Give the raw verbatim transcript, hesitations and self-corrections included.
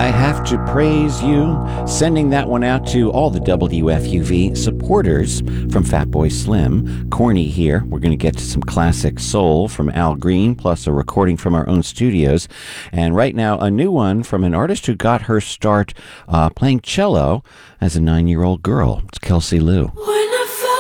I Have to Praise You. Sending that one out to all the W F U V supporters from Fatboy Slim. Corny here. We're going to get to some classic soul from Al Green, plus a recording from our own studios. And right now, a new one from an artist who got her start uh, playing cello as a nine-year-old girl. It's Kelsey Lou. When